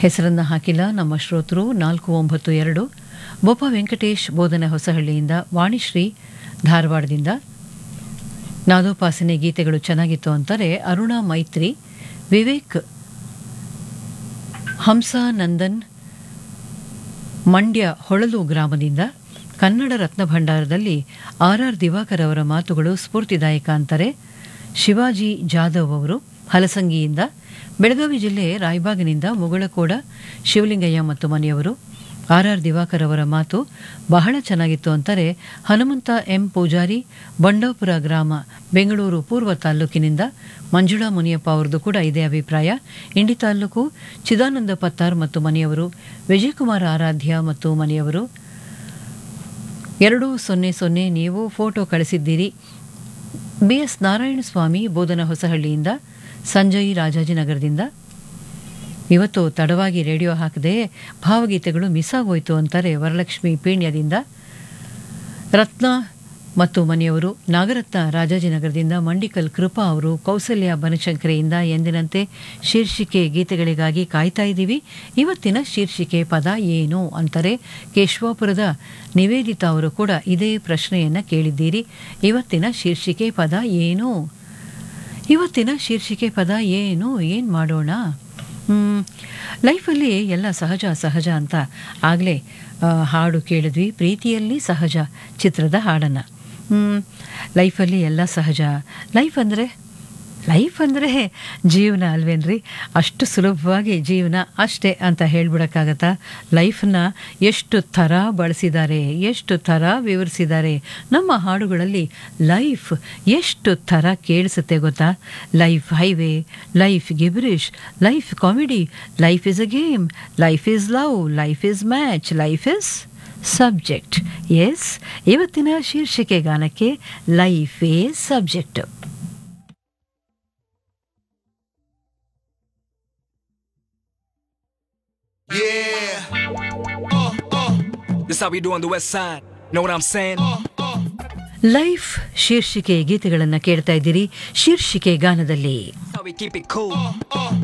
ಹೆಸರನ್ನು ಹಾಕಿಲ್ಲ ನಮ್ಮ ಶ್ರೋತೃ 492 ಬೋಪ ವೆಂಕಟೇಶ್ ಬೋಧನೆ ಹೊಸಹಳ್ಳಿಯಿಂದ, ವಾಣಿಶ್ರೀ ಧಾರವಾಡದಿಂದ ನಾದೋಪಾಸನೆ ಗೀತೆಗಳು ಚೆನ್ನಾಗಿತ್ತು ಅಂತಾರೆ ಅರುಣಾ ಮೈತ್ರಿ, ವಿವೇಕ್ ಹಂಸಾನಂದನ್ ಮಂಡ್ಯ ಹೊಳಲು ಗ್ರಾಮದಿಂದ. ಕನ್ನಡ ರತ್ನ ಭಂಡಾರದಲ್ಲಿ ಆರ್ ದಿವಾಕರ್ ಅವರ ಮಾತುಗಳು ಸ್ಫೂರ್ತಿದಾಯಕ ಅಂತಾರೆ ಶಿವಾಜಿ ಜಾಧವ್ ಅವರು ಹಲಸಂಗಿಯಿಂದ. ಬೆಳಗಾವಿ ಜಿಲ್ಲೆ ರಾಯಬಾಗಿನಿಂದ ಮುಗಳಕೋಡ ಶಿವಲಿಂಗಯ್ಯ ಮತ್ತು ಮನೆಯವರು. ಆರ್ ದಿವಾಕರ್ ಅವರ ಮಾತು ಬಹಳ ಚೆನ್ನಾಗಿತ್ತು ಅಂತಾರೆ ಹನುಮಂತ ಎಂ ಪೂಜಾರಿ, ಬಂಡಾಪುರ ಗ್ರಾಮ, ಬೆಂಗಳೂರು ಪೂರ್ವ ತಾಲ್ಲೂಕಿನಿಂದ. ಮಂಜುಳಾ ಮುನಿಯಪ್ಪ ಅವರದು ಕೂಡ ಇದೇ ಅಭಿಪ್ರಾಯ. ಇಂಡಿ ತಾಲ್ಲೂಕು ಚಿದಾನಂದ ಪತ್ತಾರ್ ಮತ್ತು ಮನೆಯವರು. ವಿಜಯಕುಮಾರ್ ಆರಾಧ್ಯ ಮತ್ತು ಮನೆಯವರು. 200 ನೀವು ಫೋಟೋ ಕಳಿಸಿದ್ದೀರಿ. ಬಿಎಸ್ ನಾರಾಯಣಸ್ವಾಮಿ ಬೋಧನ ಹೊಸಹಳ್ಳಿಯಿಂದ. ಸಂಜಯ್ ರಾಜಾಜಿನಗರದಿಂದ, ಇವತ್ತು ತಡವಾಗಿ ರೇಡಿಯೋ ಹಾಕದೆ ಭಾವಗೀತೆಗಳು ಮಿಸ್ ಆಗೋಯ್ತು ಅಂತಾರೆ ವರಲಕ್ಷ್ಮಿ ಪೀಣ್ಯದಿಂದ. ರತ್ನ ಮತ್ತು ಮನೆಯವರು. ನಾಗರತ್ನ ರಾಜಾಜಿನಗರದಿಂದ. ಮಂಡಿಕಲ್ ಕೃಪಾ ಅವರು ಕೌಸಲ್ಯ ಬನಶಂಕರಿಯಿಂದ. ಎಂದಿನಂತೆ ಶೀರ್ಷಿಕೆ ಗೀತೆಗಳಿಗಾಗಿ ಕಾಯ್ತಾ ಇದ್ದೀವಿ. ಇವತ್ತಿನ ಶೀರ್ಷಿಕೆ ಪದ ಏನು ಅಂತಾರೆ ಕೇಶವಾಪುರದ ನಿವೇದಿತಾ ಅವರು ಕೂಡ ಇದೇ ಪ್ರಶ್ನೆಯನ್ನು ಕೇಳಿದ್ದೀರಿ. ಇವತ್ತಿನ ಶೀರ್ಷಿಕೆ ಪದ ಏನು? ಇವತ್ತಿನ ಶೀರ್ಷಿಕೆ ಪದ ಏನು? ಏನು ಮಾಡೋಣ? ಲೈಫಲ್ಲಿ ಎಲ್ಲ ಸಹಜ ಅಂತ ಆಗಲೇ ಹಾಡು ಕೇಳಿದ್ವಿ, ಪ್ರೀತಿಯಲ್ಲಿ ಸಹಜ ಚಿತ್ರದ ಹಾಡನ್ನು. ಲೈಫಲ್ಲಿ ಎಲ್ಲ ಸಹಜ. ಲೈಫ್ ಅಂದರೆ ಜೀವನ ಅಲ್ವೇನ್ರಿ? ಅಷ್ಟು ಸುಲಭವಾಗಿ ಜೀವನ ಅಷ್ಟೇ ಅಂತ ಹೇಳ್ಬಿಡೋಕ್ಕಾಗತ್ತಾ? ಲೈಫನ್ನ ಎಷ್ಟು ಥರ ಬಳಸಿದ್ದಾರೆ, ಎಷ್ಟು ಥರ ವಿವರಿಸಿದ್ದಾರೆ ನಮ್ಮ ಹಾಡುಗಳಲ್ಲಿ. ಲೈಫ್ ಎಷ್ಟು ಥರ ಕೇಳಿಸುತ್ತೆ ಗೊತ್ತಾ? Life highway, life ಗಿಬ್ರಿಷ್, life comedy, life is a game, life is love, life is match, life is subject. S, ಇವತ್ತಿನ ಶೀರ್ಷಿಕೆ ಗಾನಕ್ಕೆ life is subject. Yeah. This how we do on the west side. Know what I'm saying? Life ಶೀರ್ಷಿಕೆ ಗೀತೆಗಳನ್ನು ಕೇಳ್ತಾ ಇದ್ದೀರಿ ಶೀರ್ಷಿಕೆ ಗಾನದಲ್ಲಿ. How we keep it cool.